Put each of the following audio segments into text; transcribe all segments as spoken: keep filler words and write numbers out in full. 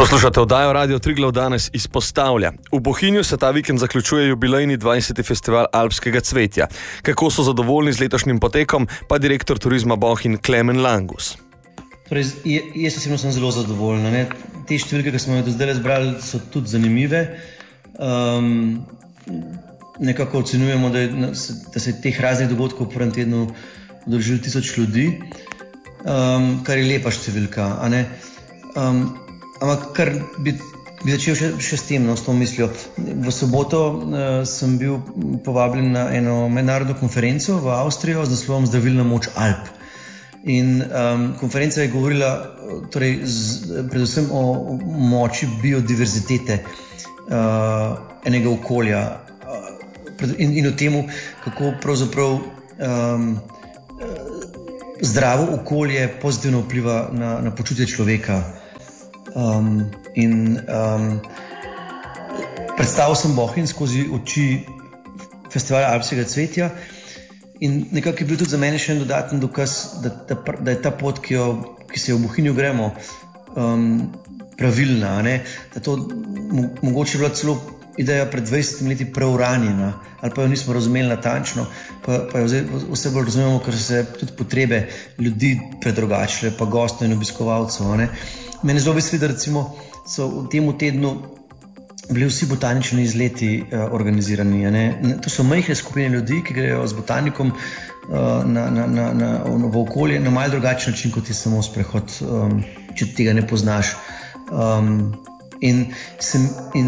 Poslušate oddajo Radio Triglav danes izpostavlja. V Bohinju se ta vikend zaključuje jubilejni dvajseti festival alpskega cvetja. Kako so zadovoljni z letošnjim potekom, pa direktor turizma Bohinj Klemen Langus. Torej, jaz osebno sem zelo zadovoljen. Ne? Te številke, ki smo jo do zdaj zbrali, so tudi zanimive. Um, nekako ocenjujemo, da, je, da se je teh raznih dogodkov v prvem tednu udeležilo tisoč ljudi, um, kar je lepa številka. A ne? Um, ampak kar bi, bi začel še, še s tem, no, s to mislijo. V soboto uh, sem bil povabljen na eno mednarodno konferenco v Avstrijo z naslovom Zdravilna moč Alp. In um, konferenca je govorila torej, z, predvsem o moči biodiverzitete uh, enega okolja uh, in, in o temu, kako pravzaprav um, zdravo okolje pozitivno vpliva na, na počutje človeka. Um, in um, predstavil sem Bohinj skozi oči festivala alpskega cvetja in nekako je bil tudi za mene še en dodaten dokaz, da, da, da je ta pot, ki, jo, ki se jo v Bohinju gremo, um, pravilna, ne? Da to mo, mogoče bila celo ideja pred dvajsetimi leti preuranjena, ali pa jo nismo razumeli natančno, pa, pa jo vse bolj razumemo, ker se tudi potrebe ljudi predrugačile, pa gostov in obiskovalcev. Ne? Mene zelo veseli, da recimo so v tem tednu bili vsi botanični izleti uh, organizirani. Ne? To so majhne skupine ljudi, ki grejo z botanikom uh, na, na, na, na, v okolje na malo drugačen način, kot je samo sprehod, um, če tega ne poznaš. Um, in, sem, in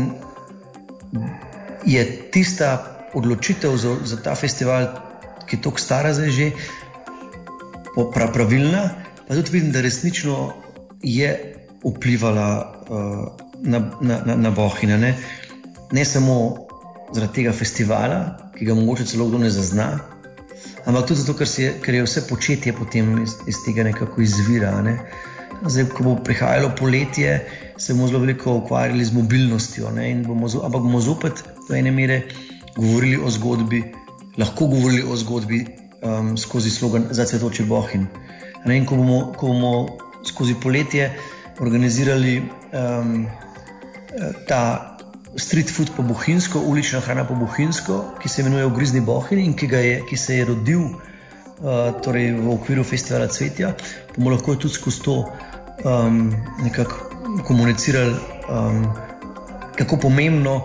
je tista odločitev za, za ta festival, ki je toliko stara zdaj že, pra, pravilna, pa tudi vidim, da resnično je vplivala uh, na, na, na, na Bohinja. Ne? ne samo zaradi tega festivala, ki ga mogoče celo kdo ne zazna, ampak tudi zato, ker, je, ker je vse početje potem iz, iz tega nekako izvira. Ne? Zdaj, ko bo prihajalo poletje, se bomo zelo veliko ukvarjali z mobilnostjo, ne? In bomo, ampak bomo zopet do ene mere govorili o zgodbi, lahko govorili o zgodbi um, skozi slogan Za cvetoči Bohinj. In ko bomo, ko bomo skozi poletje organizirali um, ta street food po bohinjsko, ulična hrana po bohinjsko, ki se imenuje Ugrizni Bohinj in ki, ga je, ki se je rodil uh, torej v okviru festivala cvetja, bomo lahko tudi skozi to um, nekako komunicirali, um, kako pomembno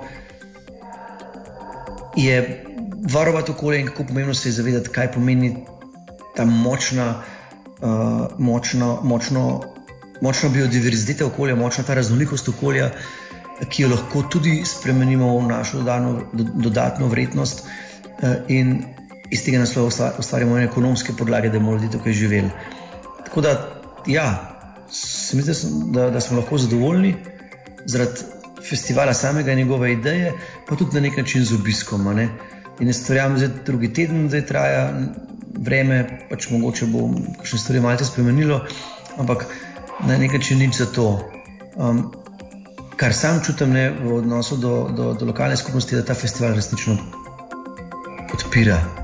je varovati okolje in kako pomembno se je zavedati, kaj pomeni ta močna, uh, močno, močno močna biodiverziteta okolja, močna ta raznolikost okolja, ki jo lahko tudi spremenimo v našo dodano, dodatno vrednost in iz tega naslova ustvarjamo ekonomske podlage, da bomo ljudje tukaj živeli. Tako da, ja, se mi zdi, da, da smo lahko zadovoljni zaradi festivala samega in njegove ideje, pa tudi na nek način z obiskom. Ne? In jaz verjamem, da drugi teden zdaj traja vreme, pač mogoče bo kakšne stvari malce spremenilo, ampak na nek način nič za to. Um, kar sam čutim ne, v odnosu do, do, do lokalne skupnosti, da ta festival resnično podpira.